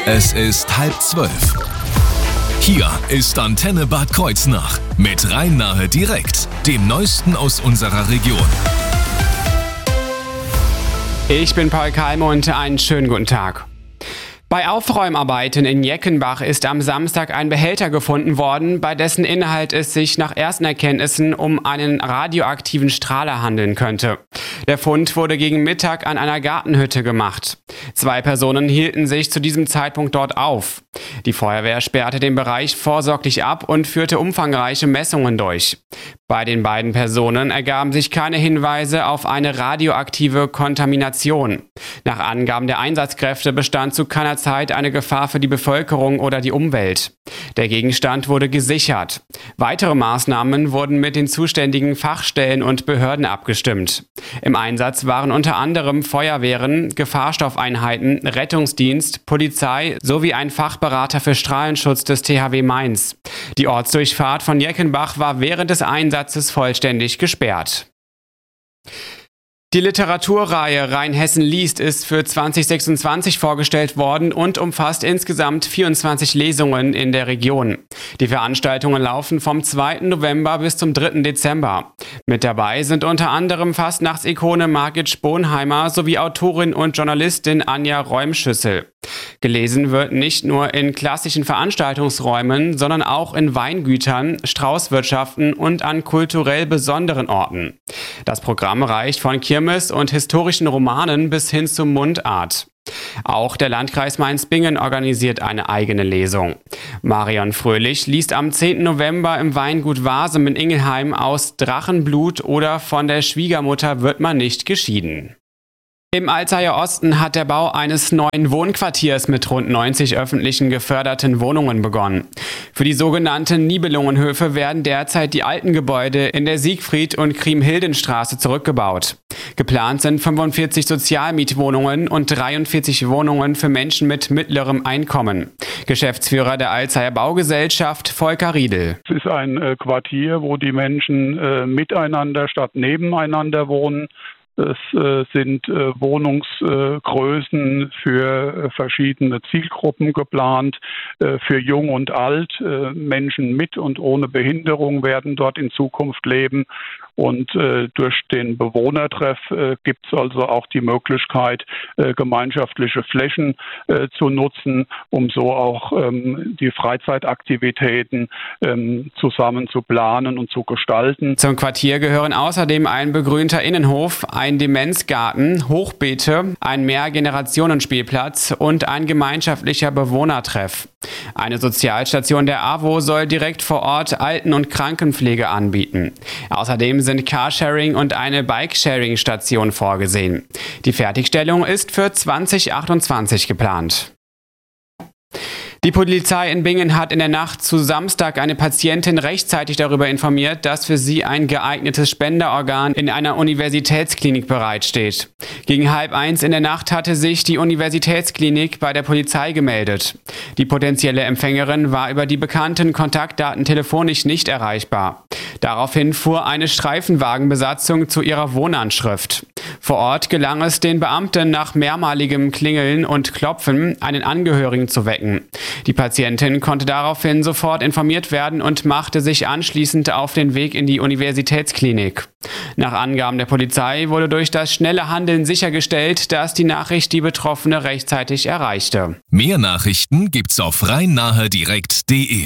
Es ist 11:30. Hier ist Antenne Bad Kreuznach mit Rhein-Nahe direkt, dem Neuesten aus unserer Region. Ich bin Paul Kalme und einen schönen guten Tag. Bei Aufräumarbeiten in Jeckenbach ist am Samstag ein Behälter gefunden worden, bei dessen Inhalt es sich nach ersten Erkenntnissen um einen radioaktiven Strahler handeln könnte. Der Fund wurde gegen Mittag an einer Gartenhütte gemacht. 2 Personen hielten sich zu diesem Zeitpunkt dort auf. Die Feuerwehr sperrte den Bereich vorsorglich ab und führte umfangreiche Messungen durch. Bei den beiden Personen ergaben sich keine Hinweise auf eine radioaktive Kontamination. Nach Angaben der Einsatzkräfte bestand zu keiner Zeit eine Gefahr für die Bevölkerung oder die Umwelt. Der Gegenstand wurde gesichert. Weitere Maßnahmen wurden mit den zuständigen Fachstellen und Behörden abgestimmt. Im Einsatz waren unter anderem Feuerwehren, Gefahrstoffeinheiten, Rettungsdienst, Polizei sowie ein Fachberater für Strahlenschutz des THW Mainz. Die Ortsdurchfahrt von Jeckenbach war während des Einsatzes vollständig gesperrt. Die Literaturreihe Rheinhessen liest ist für 2026 vorgestellt worden und umfasst insgesamt 24 Lesungen in der Region. Die Veranstaltungen laufen vom 2. November bis zum 3. Dezember. Mit dabei sind unter anderem Fastnachtsikone Margit Sponheimer sowie Autorin und Journalistin Anja Räumschüssel. Gelesen wird nicht nur in klassischen Veranstaltungsräumen, sondern auch in Weingütern, Straußwirtschaften und an kulturell besonderen Orten. Das Programm reicht von Kirmes und historischen Romanen bis hin zu Mundart. Auch der Landkreis Mainz-Bingen organisiert eine eigene Lesung. Marion Fröhlich liest am 10. November im Weingut Wasem in Ingelheim aus Drachenblut oder Von der Schwiegermutter wird man nicht geschieden. Im Alzeier Osten hat der Bau eines neuen Wohnquartiers mit rund 90 öffentlichen geförderten Wohnungen begonnen. Für die sogenannten Nibelungenhöfe werden derzeit die alten Gebäude in der Siegfried- und Kriemhildenstraße zurückgebaut. Geplant sind 45 Sozialmietwohnungen und 43 Wohnungen für Menschen mit mittlerem Einkommen. Geschäftsführer der Alzeier Baugesellschaft Volker Riedel. Es ist ein Quartier, wo die Menschen miteinander statt nebeneinander wohnen. Es sind Wohnungsgrößen für verschiedene Zielgruppen geplant, für Jung und Alt. Menschen mit und ohne Behinderung werden dort in Zukunft leben. Und durch den Bewohnertreff gibt es also auch die Möglichkeit, gemeinschaftliche Flächen zu nutzen, um so auch die Freizeitaktivitäten zusammen zu planen und zu gestalten. Zum Quartier gehören außerdem ein begrünter Innenhof, ein Demenzgarten, Hochbeete, ein Mehrgenerationenspielplatz und ein gemeinschaftlicher Bewohnertreff. Eine Sozialstation der AWO soll direkt vor Ort Alten- und Krankenpflege anbieten. Außerdem sind Carsharing und eine Bikesharing-Station vorgesehen. Die Fertigstellung ist für 2028 geplant. Die Polizei in Bingen hat in der Nacht zu Samstag eine Patientin rechtzeitig darüber informiert, dass für sie ein geeignetes Spenderorgan in einer Universitätsklinik bereitsteht. Gegen 12:30 in der Nacht hatte sich die Universitätsklinik bei der Polizei gemeldet. Die potenzielle Empfängerin war über die bekannten Kontaktdaten telefonisch nicht erreichbar. Daraufhin fuhr eine Streifenwagenbesatzung zu ihrer Wohnanschrift. Vor Ort gelang es den Beamten nach mehrmaligem Klingeln und Klopfen, einen Angehörigen zu wecken. Die Patientin konnte daraufhin sofort informiert werden und machte sich anschließend auf den Weg in die Universitätsklinik. Nach Angaben der Polizei wurde durch das schnelle Handeln sichergestellt, dass die Nachricht die Betroffene rechtzeitig erreichte. Mehr Nachrichten gibt's auf rheinnahedirekt.de.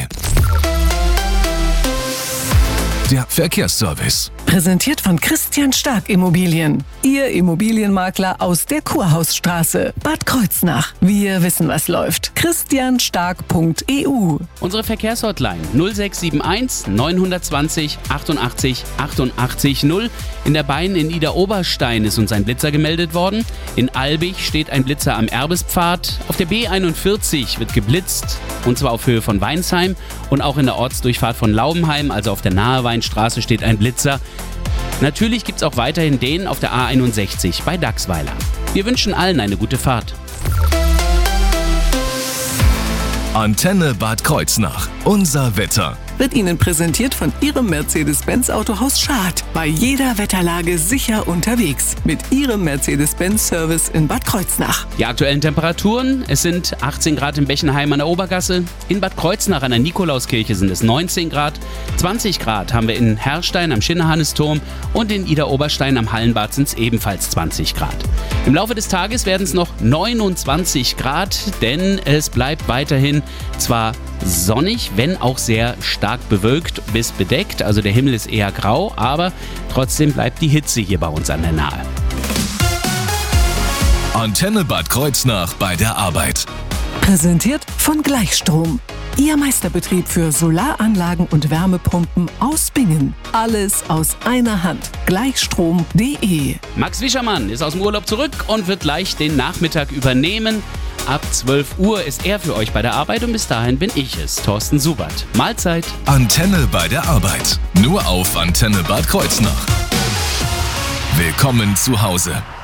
Der Verkehrsservice. Präsentiert von Christian Stark Immobilien. Ihr Immobilienmakler aus der Kurhausstraße. Bad Kreuznach. Wir wissen, was läuft. christianstark.eu. Unsere Verkehrshotline 0671 920 88 88 0. In der Bein in Ida-Oberstein ist uns ein Blitzer gemeldet worden. In Albig steht ein Blitzer am Erbespfad. Auf der B41 wird geblitzt, und zwar auf Höhe von Weinsheim. Und auch in der Ortsdurchfahrt von Laubenheim, also auf der Naheweinstraße, steht ein Blitzer. Natürlich gibt es auch weiterhin den auf der A61 bei Dachsweiler. Wir wünschen allen eine gute Fahrt. Antenne Bad Kreuznach. Unser Wetter. wird Ihnen präsentiert von Ihrem Mercedes-Benz Autohaus Schad. Bei jeder Wetterlage sicher unterwegs mit Ihrem Mercedes-Benz Service in Bad Kreuznach. Die aktuellen Temperaturen, es sind 18 Grad in Bechenheim an der Obergasse, in Bad Kreuznach an der Nikolauskirche sind es 19 Grad, 20 Grad haben wir in Herrstein am Schinnehannesturm und in Idar-Oberstein am Hallenbad sind es ebenfalls 20 Grad. Im Laufe des Tages werden es noch 29 Grad, denn es bleibt weiterhin zwar sonnig, wenn auch sehr stark bewölkt bis bedeckt, also der Himmel ist eher grau, aber trotzdem bleibt die Hitze hier bei uns an der Nahe. Antenne Bad Kreuznach bei der Arbeit. Präsentiert von Gleichstrom. Ihr Meisterbetrieb für Solaranlagen und Wärmepumpen aus Bingen. Alles aus einer Hand. Gleichstrom.de. Max Wischermann ist aus dem Urlaub zurück und wird gleich den Nachmittag übernehmen. Ab 12 Uhr ist er für euch bei der Arbeit und bis dahin bin ich es, Thorsten Subert. Mahlzeit. Antenne bei der Arbeit. Nur auf Antenne Bad Kreuznach. Willkommen zu Hause.